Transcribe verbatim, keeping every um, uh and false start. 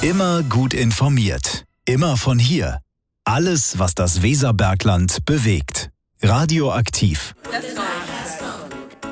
Immer gut informiert. Immer von hier. Alles, was das Weserbergland bewegt. Radioaktiv.